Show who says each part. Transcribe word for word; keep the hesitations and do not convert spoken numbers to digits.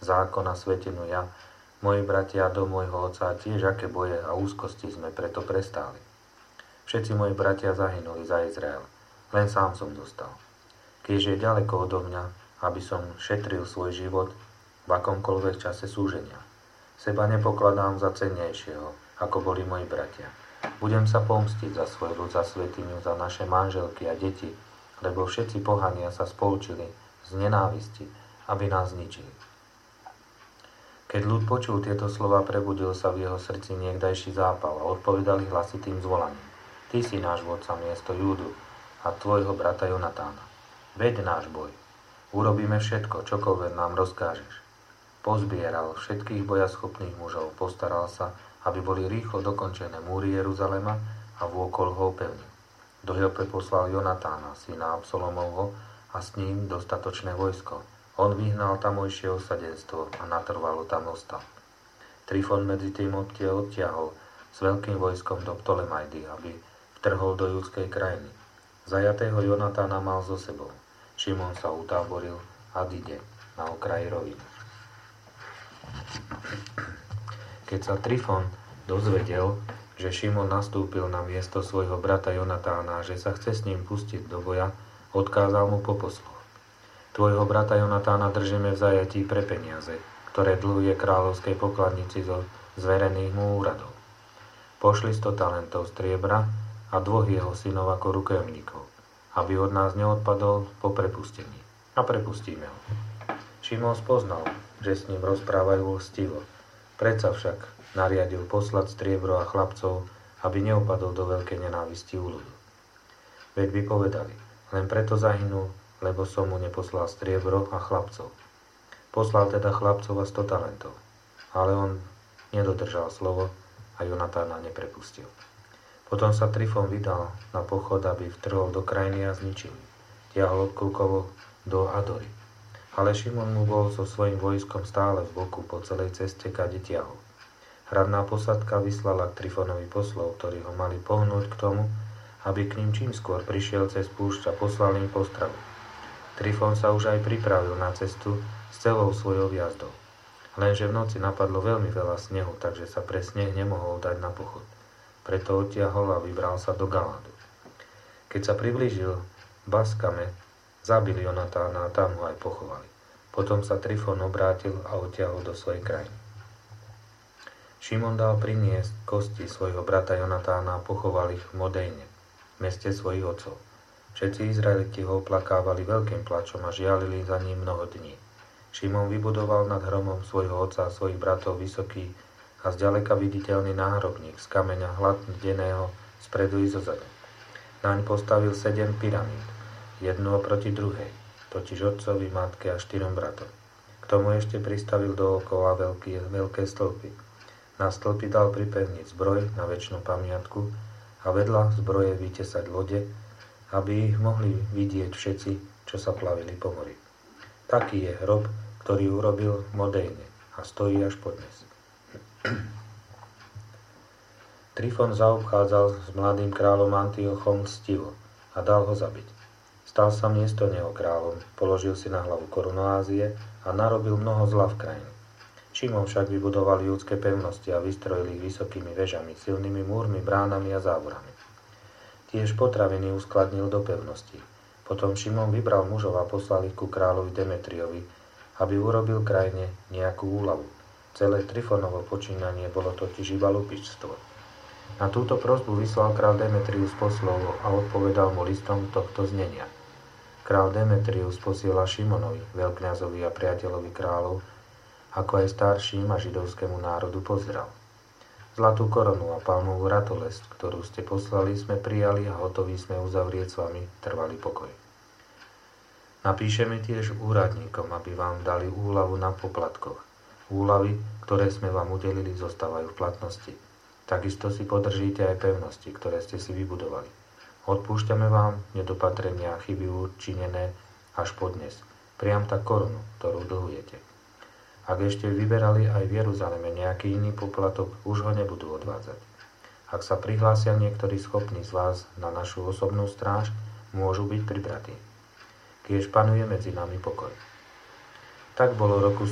Speaker 1: zákon a svätinu ja, moji bratia do môjho otca, tiež aké boje a úzkosti sme preto prestáli. Všetci moji bratia zahynuli za Izrael, len sám som zostal. Keď je ďaleko odo mňa, aby som šetril svoj život v akomkoľvek čase súženia. Seba nepokladám za cennejšieho, ako boli moji bratia. Budem sa pomstiť za svoj ľud, za svätyňu, za naše manželky a deti, lebo všetci pohania sa spolčili z nenávisti, aby nás zničili. Keď ľud počul tieto slova, prebudil sa v jeho srdci niekdajší zápal a odpovedali hlasitým zvolaním. Ty si náš vodca miesto Júdu a tvojho brata Jonatána. Veď náš boj. Urobíme všetko, čokoľvek nám rozkážeš. Pozbieral všetkých bojaschopných mužov, postaral sa, aby boli rýchlo dokončené múry Jeruzalema a vôkol ho opevnil. Do Jope poslal Jonatána, syna Absalomovho, a s ním dostatočné vojsko. On vyhnal tamojšie osadenstvo a natrvalo tam ostal. Trifon medzi tým odtiaľ odtiahol s veľkým vojskom do Ptolemajdy, aby vtrhol do judskej krajiny. Zajatého Jonatána mal so sebou. Šimon sa utáboril a ide na okraji roviny. Keď sa Trifon dozvedel, že Šimon nastúpil na miesto svojho brata Jonatána a že sa chce s ním pustiť do boja, odkázal mu po posloch. Tvojho brata Jonatána držíme v zajatí pre peniaze, ktoré dlhuje kráľovskej pokladnici zo zverených mu úradov. Pošli sto talentov striebra a dvoch jeho synov ako rukojemníkov, aby od nás neodpadol po prepustení. A prepustíme ho. Šimon spoznal, že s ním rozprávajú lstivo. Predsa však nariadil poslať striebro a chlapcov, aby neupadol do veľkej nenávisti u ľudu. Veď by povedali, len preto zahynul, lebo som mu neposlal striebro a chlapcov. Poslal teda chlapcov a sto talentov, ale on nedodržal slovo a Jonatána neprepustil. Potom sa Trifon vydal na pochod, aby vtrhol do krajiny a zničil. Tiahol odklukovo do Adory. Ale Šimon mu bol so svojím vojskom stále v boku po celej ceste, kade tiahol. Hradná posadka vyslala k Trifonovi poslov, ktorí ho mali pohnúť k tomu, aby k ním čím skôr prišiel cez púšť a poslal im postravu. Trifon sa už aj pripravil na cestu s celou svojou jazdou. Lenže v noci napadlo veľmi veľa snehu, takže sa pre sneh nemohol dať na pochod. Preto odtiahol a vybral sa do Galádu. Keď sa priblížil Baskame, zabili Jonatána a tam ho aj pochovali. Potom sa Trifon obrátil a odtiahol do svojej krajiny. Šimon dal priniesť kosti svojho brata Jonatána a pochoval ich v Modejne, meste svojich otcov. Všetci Izraeliti ho oplakávali veľkým plačom a žialili za ním mnoho dní. Šimon vybudoval nad hromom svojho otca a svojich bratov vysoký a zďaleka viditeľný náhrobník z kameňa hladdeného spredu i zozadu. Naň postavil sedem pyramíd, jednu oproti druhej, totiž otcovi, matke a štyrom bratom. K tomu ešte pristavil dookola veľké, veľké stĺpy. Na stĺpy dal pripevniť zbroj na večnú pamiatku a vedľa zbroje vytesať lode, aby ich mohli vidieť všetci, čo sa plavili po mori. Taký je hrob, ktorý urobil v Modejne a stojí až podnes. Trifon zaobchádzal s mladým kráľom Antiochom lstivo a dal ho zabiť. Stal sa miesto neho kráľom, položil si na hlavu korunu Ázie a narobil mnoho zla v krajine. Šimon však vybudoval judské pevnosti a vystrojil ich vysokými vežami, silnými múrmi, bránami a závorami. Tiež potraviny uskladnil do pevnosti. Potom Šimon vybral mužov a poslal ich ku kráľovi Demetriovi, aby urobil krajine nejakú úľavu. Celé Trifonovo počínanie bolo totiž iba lupičstvo. Na túto prosbu vyslal král Demetrius poslov a odpovedal mu listom tohto znenia. Král Demetrius posiela Šimonovi, veľkňazovi a priateľovi kráľov, ako aj starším a židovskému národu pozdrav. Zlatú korunu a palmovú ratolesť, ktorú ste poslali, sme prijali a hotoví sme uzavrieť s vami trvalý pokoj. Napíšeme tiež úradníkom, aby vám dali úľavu na poplatkoch. Úľavy, ktoré sme vám udelili, zostávajú v platnosti. Takisto si podržíte aj pevnosti, ktoré ste si vybudovali. Odpúšťame vám nedopatrenia a chyby učinené až podnes, priam tak korunu, ktorú dlhujete. Ak ešte vyberali aj v Jeruzaleme nejaký iný poplatok, už ho nebudú odvádzať. Ak sa prihlásia niektorí schopní z vás na našu osobnú stráž, môžu byť pribratí. Kiež panuje medzi nami pokoj. Tak bolo roku